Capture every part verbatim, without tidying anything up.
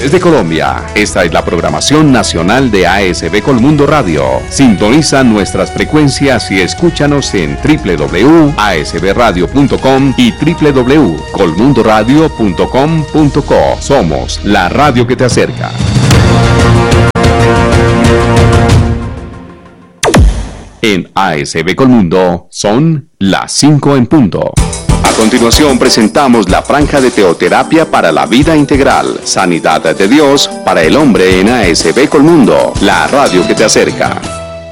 Desde Colombia, esta es la programación nacional de A S B Colmundo Radio. Sintoniza nuestras frecuencias y escúchanos en doble u doble u doble u punto a s b radio punto com y doble u doble u doble u punto colmundo radio punto com punto co. Somos la radio que te acerca. En A S B Colmundo son las cinco en punto. A continuación presentamos la franja de teoterapia para la vida integral, sanidad de Dios para el hombre en A S B Colmundo, la radio que te acerca.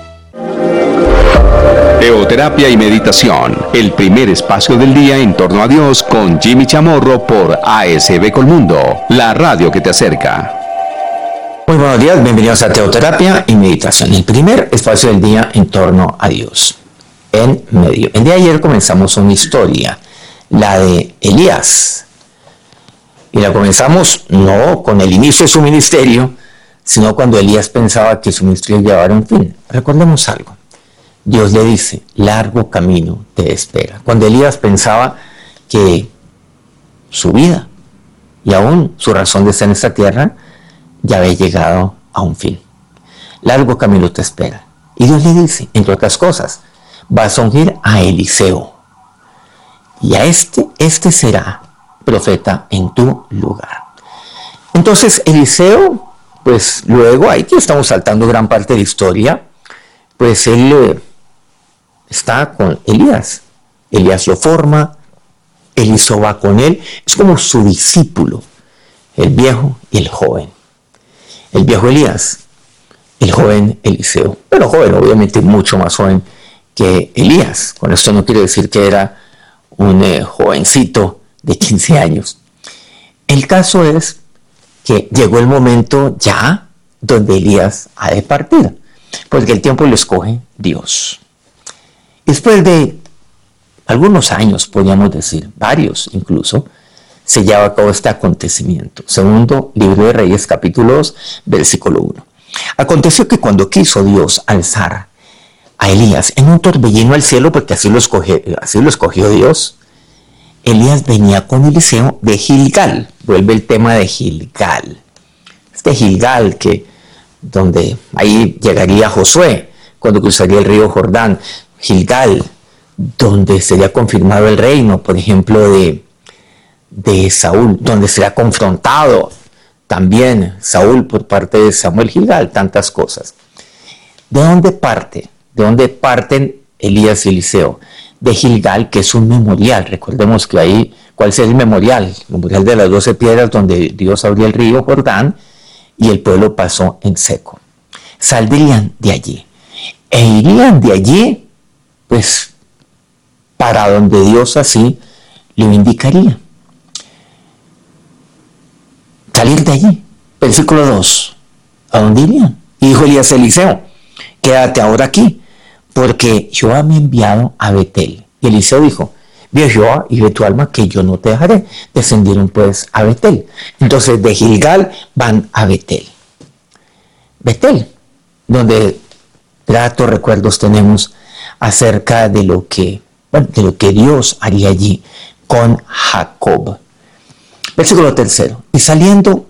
Teoterapia y meditación, el primer espacio del día en torno a Dios con Jimmy Chamorro por A S B Colmundo, la radio que te acerca. Muy buenos días, bienvenidos a Teoterapia y Meditación, el primer espacio del día en torno a Dios. En medio. El día de ayer comenzamos una historia, la de Elías. Y la comenzamos no con el inicio de su ministerio, sino cuando Elías pensaba que su ministerio llevara un fin. Recordemos algo. Dios le dice, largo camino te espera. Cuando Elías pensaba que su vida y aún su razón de estar en esta tierra ya había llegado a un fin. Largo camino te espera. Y Dios le dice, entre otras cosas, vas a ungir a Eliseo. Y a este, este será profeta en tu lugar. Entonces Eliseo, pues luego, ahí que estamos saltando gran parte de la historia, pues él eh, está con Elías. Elías lo forma, Eliseo va con él, es como su discípulo, el viejo y el joven. El viejo Elías, el joven Eliseo. Pero joven, obviamente mucho más joven que Elías. Con esto no quiere decir que era un eh, jovencito de quince años. El caso es que llegó el momento ya donde Elías ha de partir, porque el tiempo lo escoge Dios. Después de algunos años, podríamos decir, varios incluso, se lleva a cabo este acontecimiento. Segundo libro de Reyes, capítulo dos, versículo uno. Aconteció que cuando quiso Dios alzar a Elías en un torbellino al cielo, porque así lo escogió, así lo escogió Dios, Elías venía con Eliseo de Gilgal. Vuelve el tema de Gilgal. Este Gilgal, que donde ahí llegaría Josué, cuando cruzaría el río Jordán. Gilgal, donde sería confirmado el reino, por ejemplo, de, de Saúl, donde sería confrontado también Saúl por parte de Samuel. Gilgal, tantas cosas. ¿De dónde parte? ¿De dónde parten Elías y Eliseo? De Gilgal, que es un memorial. Recordemos que ahí, ¿cuál es el memorial? El memorial de las doce piedras donde Dios abrió el río Jordán y el pueblo pasó en seco. Saldrían de allí e irían de allí, pues, para donde Dios así lo indicaría. Salir de allí. Versículo dos. ¿A dónde irían? Y dijo Elías a Eliseo, quédate ahora aquí, porque Jehová me ha enviado a Betel. Y Eliseo dijo, vio Jehová y ve tu alma que yo no te dejaré. Descendieron pues a Betel. Entonces de Gilgal van a Betel. Betel, donde gratos recuerdos tenemos acerca de lo que, bueno, de lo que Dios haría allí con Jacob. Versículo tercero. Y saliendo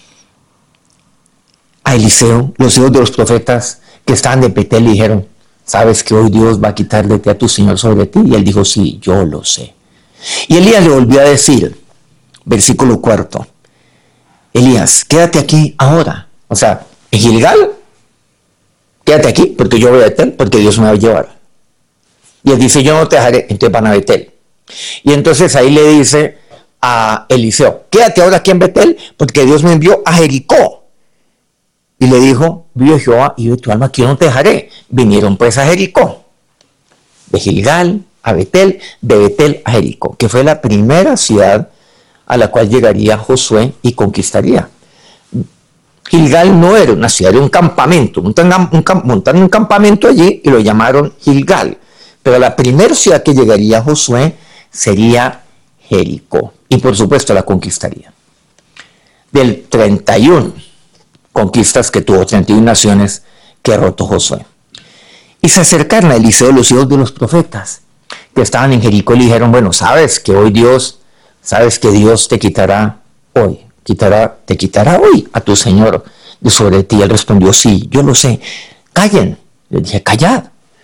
a Eliseo, los hijos de los profetas que estaban de Betel le dijeron, ¿sabes que hoy Dios va a quitar de ti a tu Señor sobre ti? Y él dijo, sí, yo lo sé. Y Elías le volvió a decir, versículo cuarto, Elías, quédate aquí ahora. O sea, en Gilgal, quédate aquí, porque yo voy a Betel, porque Dios me va a llevar. Y él dice, yo no te dejaré, entonces van a Betel. Y entonces ahí le dice a Eliseo, quédate ahora aquí en Betel, porque Dios me envió a Jericó. Y le dijo, vive Jehová y vive tu alma, que yo no te dejaré. Vinieron pues a Jericó, de Gilgal a Betel, de Betel a Jericó, que fue la primera ciudad a la cual llegaría Josué y conquistaría. Gilgal no era una ciudad, era un campamento. Montaron un, montaron un campamento allí y lo llamaron Gilgal. Pero la primera ciudad que llegaría Josué sería Jericó. Y por supuesto la conquistaría. Del treinta y uno conquistas que tuvo, treinta y una naciones que derrotó Josué. Y se acercaron a Eliseo los hijos de los profetas que estaban en Jericó y le dijeron, bueno, sabes que hoy Dios, sabes que Dios te quitará hoy, quitará, te quitará hoy a tu Señor de sobre ti. Él respondió, sí, yo lo sé. Callen. Le dije, callad.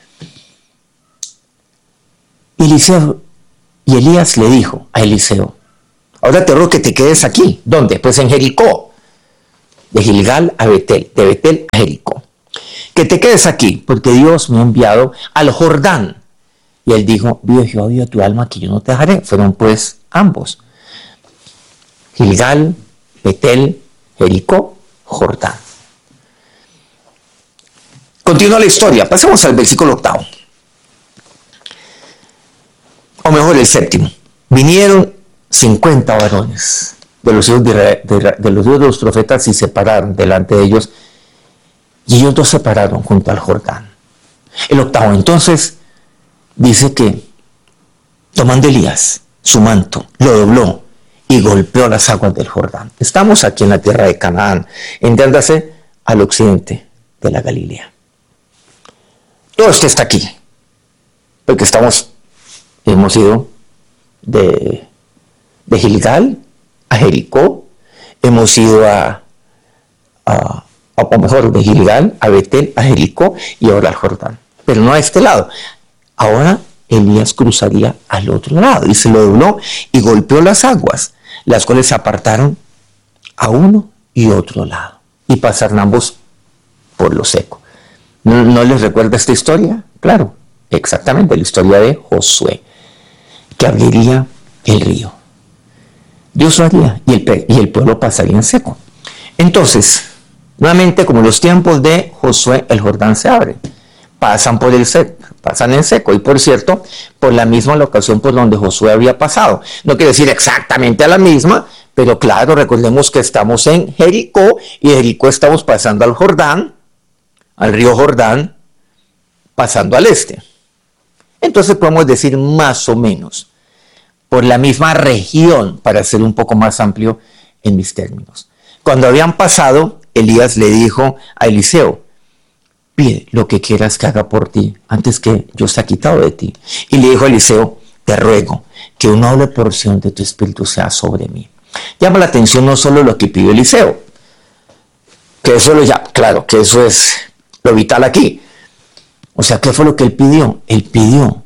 Y Eliseo, y Elías le dijo a Eliseo, ahora te ruego que te quedes aquí. ¿Dónde? Pues en Jericó. De Gilgal a Betel, de Betel a Jericó. Que te quedes aquí, porque Dios me ha enviado al Jordán. Y él dijo, vive Jehová, vive tu alma, que yo no te dejaré. Fueron pues ambos. Gilgal, Betel, Jericó, Jordán. Continúa la historia. Pasemos al versículo octavo. O mejor, el séptimo. Vinieron cincuenta varones de los hijos de, de, de los hijos de los profetas y se pararon delante de ellos. Y ellos dos se pararon junto al Jordán. El octavo, entonces, dice que tomando Elías su manto, lo dobló y golpeó las aguas del Jordán. Estamos aquí en la tierra de Canaán, entiéndase, al occidente de la Galilea. Todo esto está aquí, porque estamos, hemos ido de, de Gilgal a Jericó, hemos ido a, a, o mejor, de Gilgal a Betel, a Jericó y ahora al Jordán. Pero no a este lado. Ahora Elías cruzaría al otro lado y se lo dobló y golpeó las aguas, las cuales se apartaron a uno y otro lado y pasaron ambos por lo seco. ¿No, no les recuerda esta historia? Claro, exactamente, la historia de Josué, que abriría el río. Dios lo haría y el, y el pueblo pasaría en seco. Entonces, nuevamente, como en los tiempos de Josué, el Jordán se abre. Pasan por el seco, pasan en seco. Y por cierto, por la misma locación por donde Josué había pasado. No quiere decir exactamente a la misma, pero claro, recordemos que estamos en Jericó y de Jericó estamos pasando al Jordán, al río Jordán, pasando al este. Entonces podemos decir más o menos por la misma región, para ser un poco más amplio en mis términos. Cuando habían pasado, Elías le dijo a Eliseo, pide lo que quieras que haga por ti, antes que yo sea quitado de ti. Y le dijo a Eliseo, te ruego que una doble porción de tu espíritu sea sobre mí. Llama la atención no solo lo que pidió Eliseo, que eso lo ya, claro, que eso es lo vital aquí. O sea, ¿qué fue lo que él pidió? Él pidió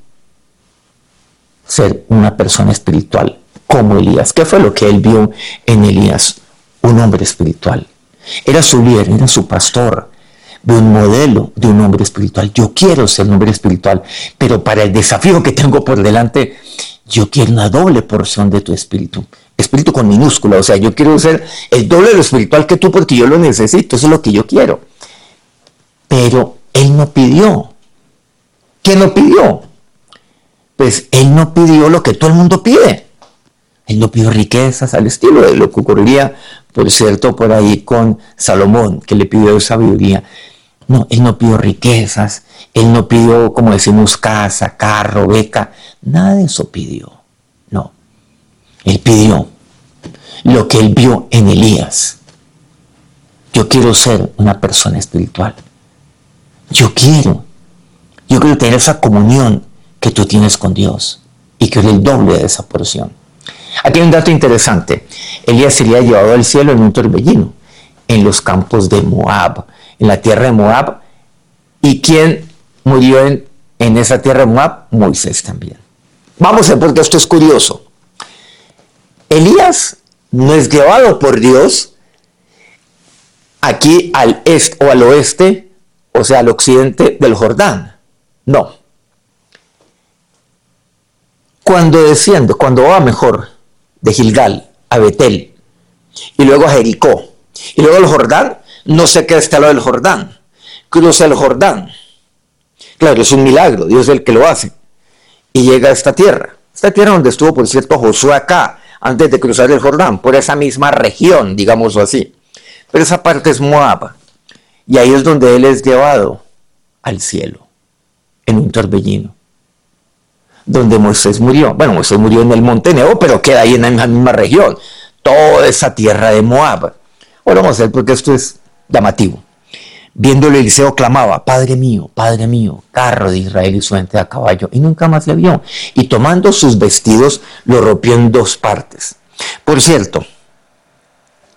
ser una persona espiritual como Elías. ¿Qué fue lo que él vio en Elías? Un hombre espiritual. Era su líder, era su pastor. De un modelo de un hombre espiritual. Yo quiero ser un hombre espiritual, pero para el desafío que tengo por delante, yo quiero una doble porción de tu espíritu. Espíritu con minúscula, o sea, yo quiero ser el doble de lo espiritual que tú porque yo lo necesito, eso es lo que yo quiero. Pero él no pidió. ¿Qué no pidió? Pues él no pidió lo que todo el mundo pide. Él no pidió riquezas al estilo de lo que ocurriría, por cierto, por ahí con Salomón, que le pidió sabiduría. No, él no pidió riquezas, él no pidió, como decimos, casa, carro, beca, nada de eso pidió. No, él pidió lo que él vio en Elías. Yo quiero ser una persona espiritual. Yo quiero, yo quiero tener esa comunión que tú tienes con Dios y quiero el doble de esa porción. Aquí hay un dato interesante. Elías sería llevado al cielo en un torbellino, en los campos de Moab, en la tierra de Moab. ¿Y quién murió en, en esa tierra de Moab? Moisés también. Vamos a ver, porque esto es curioso. Elías no es llevado por Dios aquí al este o al oeste, o sea, al occidente del Jordán. No. Cuando desciende, cuando va mejor, de Gilgal a Betel, y luego a Jericó, y luego al Jordán, no se queda hasta lo del Jordán, cruza el Jordán. Claro, es un milagro, Dios es el que lo hace, y llega a esta tierra, esta tierra donde estuvo, por cierto, Josué acá, antes de cruzar el Jordán, por esa misma región, digámoslo así, pero esa parte es Moab, y ahí es donde él es llevado al cielo, en un torbellino, donde Moisés murió. Bueno, Moisés murió en el monte Nebo, pero queda ahí en la misma región, toda esa tierra de Moab. Ahora vamos a ver, porque esto es llamativo. Viéndolo, Eliseo clamaba, Padre mío, Padre mío, carro de Israel y su gente a caballo, y nunca más le vio. Y tomando sus vestidos, lo rompió en dos partes. Por cierto,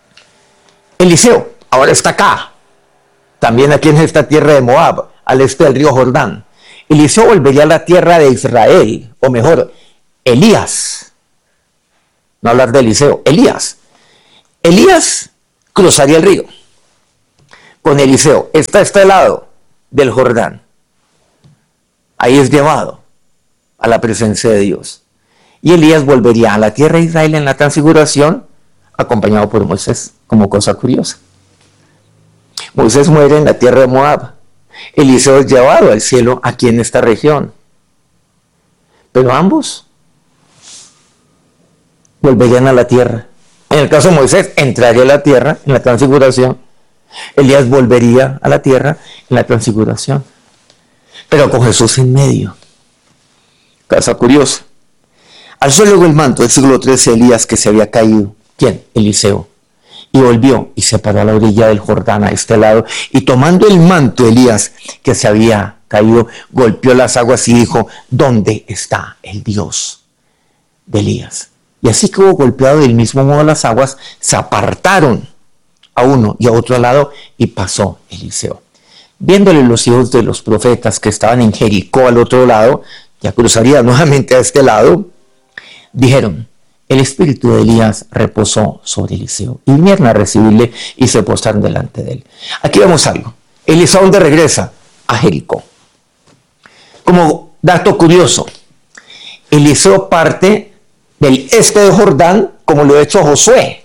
Eliseo ahora está acá, también aquí en esta tierra de Moab, al este del río Jordán. Eliseo volvería a la tierra de Israel, o mejor, Elías. No hablar de Eliseo, Elías. Elías cruzaría el río con Eliseo. Está a este lado del Jordán. Ahí es llevado a la presencia de Dios. Y Elías volvería a la tierra de Israel en la transfiguración, acompañado por Moisés, como cosa curiosa. Moisés muere en la tierra de Moab. Eliseo es llevado al cielo aquí en esta región. Pero ambos volverían a la tierra. En el caso de Moisés, entraría a la tierra en la transfiguración. Elías volvería a la tierra en la transfiguración. Pero con Jesús en medio. Cosa curiosa. Alzó luego el manto del siglo trece Elías que se había caído. ¿Quién? Eliseo. Y volvió y se paró a la orilla del Jordán a este lado. Y tomando el manto Elías que se había caído, golpeó las aguas y dijo: ¿dónde está el Dios de Elías? Y así que hubo golpeado del mismo modo las aguas, se apartaron a uno y a otro lado y pasó Eliseo. Viéndole los hijos de los profetas que estaban en Jericó al otro lado, ya cruzaría nuevamente a este lado, dijeron: el espíritu de Elías reposó sobre Eliseo. Y vinieron a recibirle y se postraron delante de él. Aquí vemos algo. Eliseo, ¿dónde regresa? A Jericó. Como dato curioso, Eliseo parte del este de Jordán, como lo ha hecho Josué.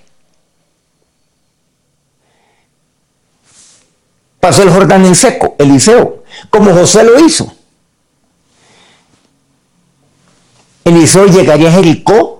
Pasó el Jordán en seco, Eliseo, como Josué lo hizo. Eliseo llegaría a Jericó,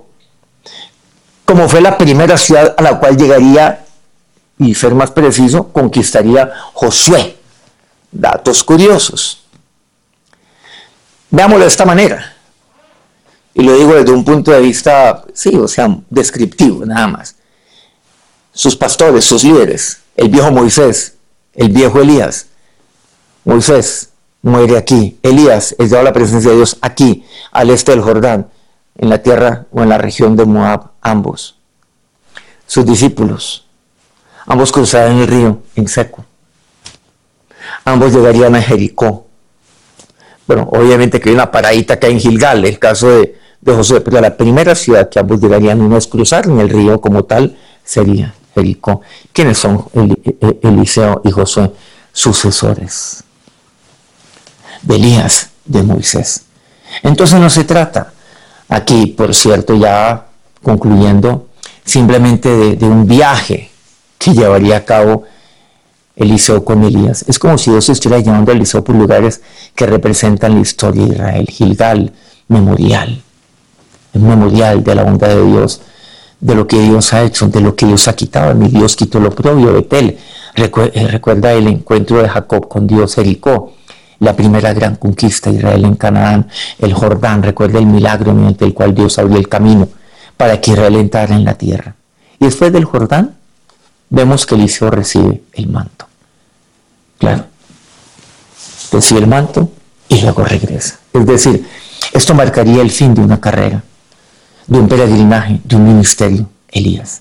como fue la primera ciudad a la cual llegaría, y ser más preciso, conquistaría Josué. Datos curiosos. Veámoslo de esta manera. Y lo digo desde un punto de vista, sí, o sea, descriptivo, nada más. Sus pastores, sus líderes, el viejo Moisés, el viejo Elías. Moisés muere aquí. Elías es llevado a la presencia de Dios aquí, al este del Jordán, en la tierra o en la región de Moab, ambos. Sus discípulos, ambos cruzarían el río en seco. Ambos llegarían a Jericó. Bueno, obviamente que hay una paradita acá en Gilgal, el caso de, de Josué, pero la primera ciudad que ambos llegarían no es cruzar en el río como tal, sería Jericó. ¿Quiénes son Eliseo y Josué? Sucesores de Elías, de Moisés. Entonces no se trata aquí, por cierto, ya concluyendo, simplemente de, de un viaje que llevaría a cabo Eliseo con Elías. Es como si Dios estuviera llevando a Eliseo por lugares que representan la historia de Israel. Gilgal, memorial, un memorial de la bondad de Dios, de lo que Dios ha hecho, de lo que Dios ha quitado. Mi Dios quitó lo propio, Betel. Recuerda el encuentro de Jacob con Dios, Jericó, la primera gran conquista de Israel en Canaán, el Jordán. Recuerda el milagro mediante el cual Dios abrió el camino para que Israel entrara en la tierra. Y después del Jordán, vemos que Eliseo recibe el manto. Claro, recibe el manto y luego regresa. Es decir, esto marcaría el fin de una carrera, de un peregrinaje, de un ministerio, Elías.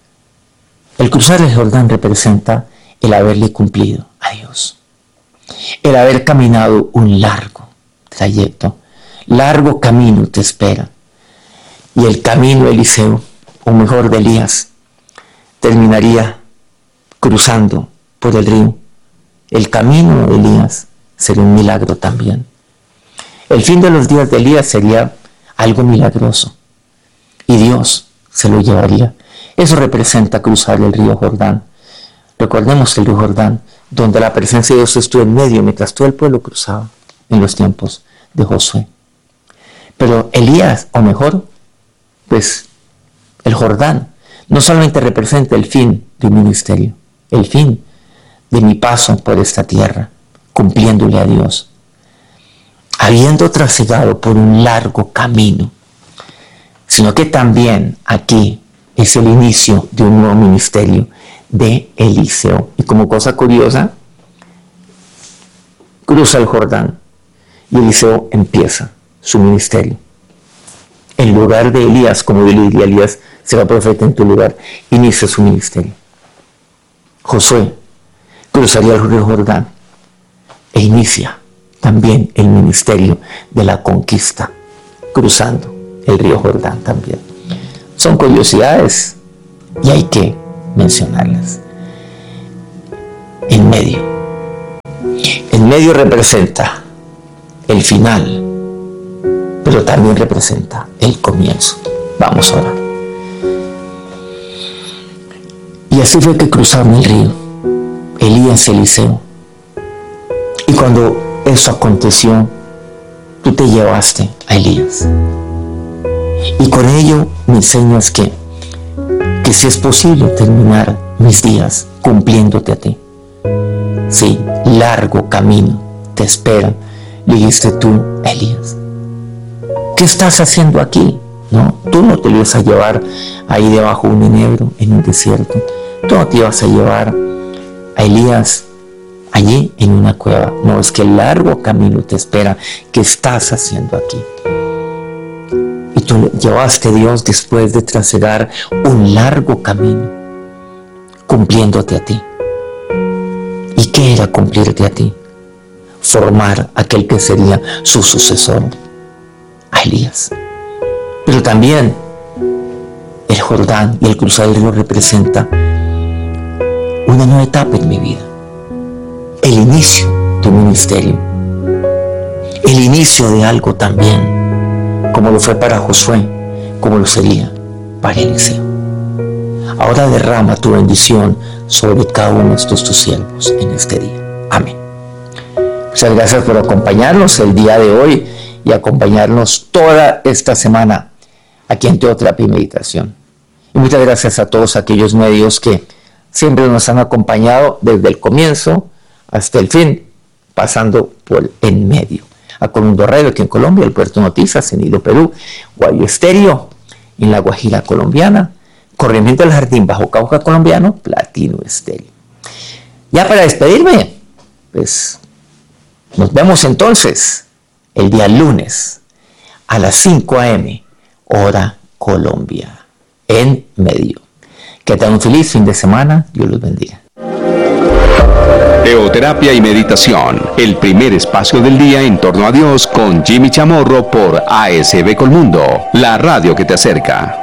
El cruzar el Jordán representa el haberle cumplido a Dios, el haber caminado un largo trayecto, largo camino te espera. Y el camino de Eliseo, o mejor de Elías, terminaría cruzando por el río. El camino de Elías sería un milagro también. El fin de los días de Elías sería algo milagroso y Dios se lo llevaría. Eso representa cruzar el río Jordán. Recordemos el río Jordán, donde la presencia de Dios estuvo en medio mientras todo el pueblo cruzaba en los tiempos de Josué. Pero Elías, o mejor, pues el Jordán, no solamente representa el fin de un ministerio, el fin de mi paso por esta tierra, cumpliéndole a Dios, habiendo trasegado por un largo camino, sino que también aquí es el inicio de un nuevo ministerio de Eliseo. Y como cosa curiosa, cruza el Jordán y Eliseo empieza su ministerio. En lugar de Elías, como yo le diría a Elías, será profeta en tu lugar, inicia su ministerio. Josué cruzaría el río Jordán e inicia también el ministerio de la conquista, cruzando el río Jordán también. Son curiosidades y hay que mencionarlas. En medio. En medio representa el final, pero también representa el comienzo. Vamos a orar. Y así fue que cruzaron el río, Elías y Eliseo. Y cuando eso aconteció, tú te llevaste a Elías. Y con ello me enseñas que, que si es posible terminar mis días cumpliéndote a ti. Sí, largo camino te espera, le dijiste tú, Elías. ¿Qué estás haciendo aquí? No, tú no te ibas a llevar ahí debajo de un enebro, en un desierto. Tú no te ibas a llevar a Elías allí en una cueva. No, es que el largo camino te espera. ¿Qué estás haciendo aquí? Y tú llevaste a Dios después de trasladar un largo camino, cumpliéndote a ti. ¿Y qué era cumplirte a ti? Formar aquel que sería su sucesor, a Elías. Pero también el Jordán y el cruzar el río representa una nueva etapa en mi vida. El inicio de un ministerio. El inicio de algo también, como lo fue para Josué, como lo sería para Eliseo. Ahora derrama tu bendición sobre cada uno de estos tus siervos en este día. Amén. Muchas gracias por acompañarnos el día de hoy y acompañarnos toda esta semana aquí en Teoterapia y Meditación. Y muchas gracias a todos aquellos medios que siempre nos han acompañado desde el comienzo hasta el fin, pasando por en medio. A Colundo Radio aquí en Colombia, el Puerto Noticias en Hilo, Perú, Guayo Estéreo en La Guajira colombiana, Corrimiento del Jardín Bajo Cauca colombiano, Platino Estéreo. Ya para despedirme, pues nos vemos entonces el día lunes a las cinco a eme, hora Colombia, en medio. Que tengan un feliz fin de semana. Dios los bendiga. Teoterapia y Meditación, el primer espacio del día en torno a Dios con Jimmy Chamorro por A S B Colmundo, la radio que te acerca.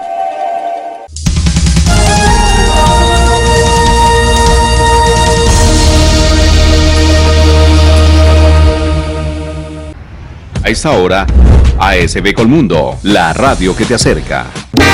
A esta hora, A S B Colmundo, la radio que te acerca.